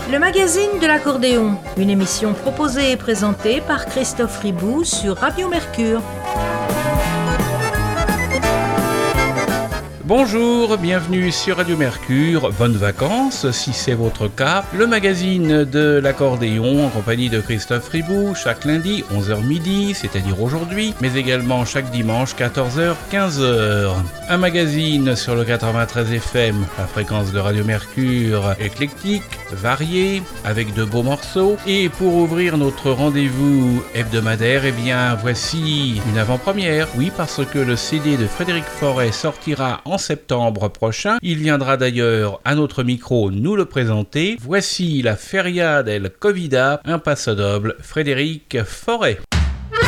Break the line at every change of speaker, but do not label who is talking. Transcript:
Le magazine de l'accordéon, une émission proposée et présentée par Christophe Ribou sur Radio Mercure.
Bonjour, bienvenue sur Radio Mercure, bonnes vacances si c'est votre cas. Le magazine de l'accordéon en compagnie de Christophe Ribou, chaque lundi 11h midi, c'est-à-dire aujourd'hui, mais également chaque dimanche 14h 15h. Un magazine sur le 93 FM, la fréquence de Radio Mercure, éclectique, variée, avec de beaux morceaux. Et pour ouvrir notre rendez-vous hebdomadaire, eh bien voici une avant-première. Oui, parce que le CD de Frédéric Forêt sortira en septembre prochain. Il viendra d'ailleurs à notre micro nous le présenter. Voici la Feria del Covida, un passo doble, Frédéric Forêt.